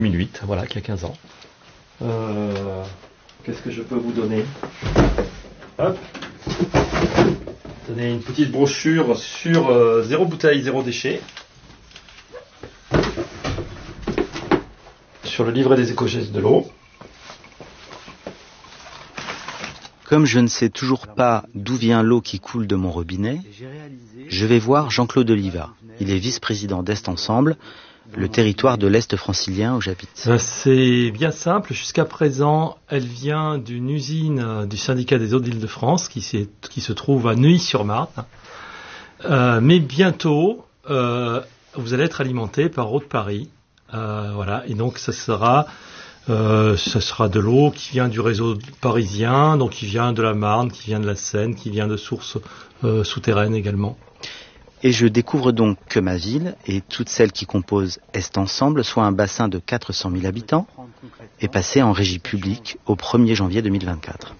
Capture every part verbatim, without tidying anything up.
deux mille huit, voilà, qui a quinze ans. Euh, qu'est-ce que je peux vous donner? Hop. Donner une petite brochure sur euh, zéro bouteille, zéro déchet. Sur le livret des éco-gestes de l'eau. Comme je ne sais toujours pas d'où vient l'eau qui coule de mon robinet, je vais voir Jean-Claude Oliva. Il est vice-président d'Est Ensemble, le territoire de l'Est francilien où j'habite. C'est bien simple. Jusqu'à présent, elle vient d'une usine du syndicat des eaux d'Île-de-France qui, qui se trouve à Neuilly-sur-Marne. Euh, mais bientôt, euh, vous allez être alimenté par Eau de Paris. Euh, voilà. Et donc, ça sera... Euh, ça sera de l'eau qui vient du réseau parisien, donc qui vient de la Marne, qui vient de la Seine, qui vient de sources euh, souterraines également. Et je découvre donc que ma ville et toutes celles qui composent Est Ensemble, soit un bassin de quatre cent mille habitants, est passé en régie publique au premier janvier deux mille vingt-quatre.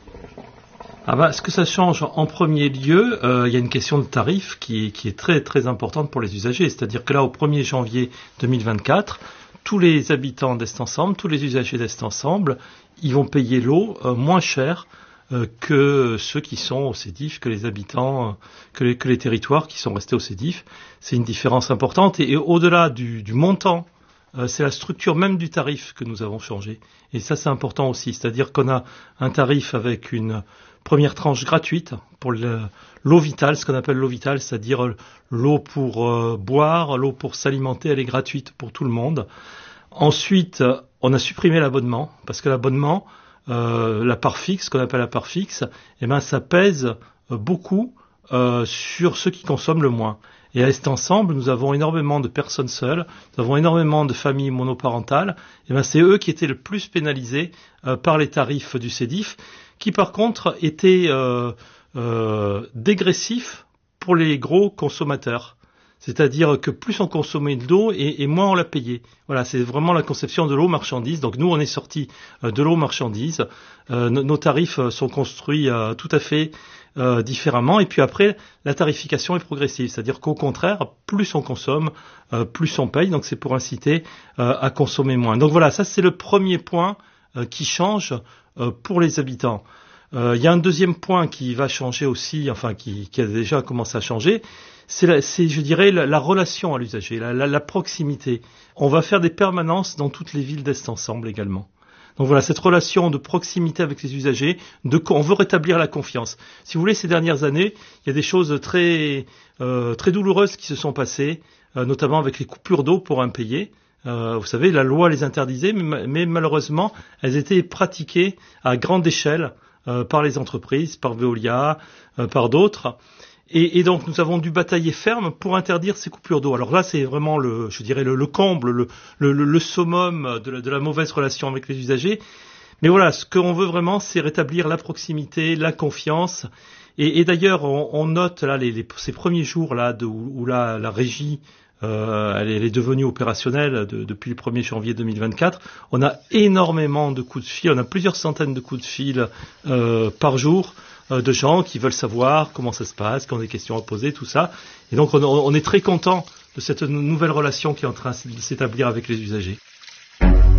Ah bah, ce que ça change en premier lieu, euh, il y a une question de tarif qui, qui est très très importante pour les usagers. C'est-à-dire que là, au premier janvier deux mille vingt-quatre, tous les habitants d'Est Ensemble, tous les usagers d'Est Ensemble, ils vont payer l'eau euh, moins cher euh, que ceux qui sont au Sédif, que les habitants, euh, que, les, que les territoires qui sont restés au Sédif. C'est une différence importante. Et, et au-delà du, du montant, euh, c'est la structure même du tarif que nous avons changé. Et ça, c'est important aussi. C'est-à-dire qu'on a un tarif avec une première tranche gratuite pour le, l'eau vitale, ce qu'on appelle l'eau vitale, c'est-à-dire l'eau pour euh, boire, l'eau pour s'alimenter, elle est gratuite pour tout le monde. Ensuite, on a supprimé l'abonnement, parce que l'abonnement, euh, la part fixe, ce qu'on appelle la part fixe, eh ben, ça pèse beaucoup euh, sur ceux qui consomment le moins. Et à Est Ensemble, nous avons énormément de personnes seules, nous avons énormément de familles monoparentales, et ben, c'est eux qui étaient le plus pénalisés euh, par les tarifs du Sédif, qui par contre étaient euh, euh, dégressifs pour les gros consommateurs. C'est-à-dire que plus on consommait de l'eau et, et moins on la payait. Voilà, c'est vraiment la conception de l'eau marchandise. Donc nous, on est sorti euh, de l'eau marchandise. Euh, nos, nos tarifs sont construits euh, tout à fait euh, différemment. Et puis après, la tarification est progressive. C'est-à-dire qu'au contraire, plus on consomme, euh, plus on paye. Donc c'est pour inciter euh, à consommer moins. Donc voilà, ça c'est le premier point euh, qui change euh, pour les habitants. Euh, il y a un deuxième point qui va changer aussi, enfin qui, qui a déjà commencé à changer, c'est, la, c'est je dirais, la, la relation à l'usager, la, la, la proximité. On va faire des permanences dans toutes les villes d'Est Ensemble également. Donc voilà, cette relation de proximité avec les usagers, de, on veut rétablir la confiance. Si vous voulez, ces dernières années, il y a des choses très, euh, très douloureuses qui se sont passées, euh, notamment avec les coupures d'eau pour impayés. Euh, vous savez, la loi les interdisait, mais, mais malheureusement, elles étaient pratiquées à grande échelle euh, par les entreprises, par Veolia, euh, par d'autres. Et, et donc, nous avons dû batailler ferme pour interdire ces coupures d'eau. Alors là, c'est vraiment le, je dirais, le, le comble, le, le, le summum de la, de la mauvaise relation avec les usagers. Mais voilà, ce qu'on veut vraiment, c'est rétablir la proximité, la confiance. Et, et d'ailleurs, on, on note là les, les, ces premiers jours là de, où, où la, la régie Euh, elle, est, elle est devenue opérationnelle de, depuis le premier janvier deux mille vingt-quatre. On a énormément de coups de fil, on a plusieurs centaines de coups de fil euh, par jour euh, de gens qui veulent savoir comment ça se passe, qui ont des questions à poser, tout ça. Et donc on, on est très content de cette nouvelle relation qui est en train de s'établir avec les usagers.